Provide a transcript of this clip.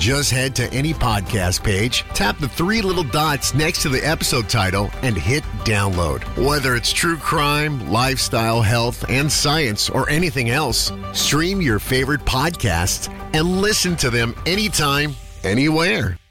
Just head to any podcast page, tap the three little dots next to the episode title, and hit download. Whether it's true crime, lifestyle, health, and science, or anything else, stream your favorite podcasts and listen to them anytime, anywhere.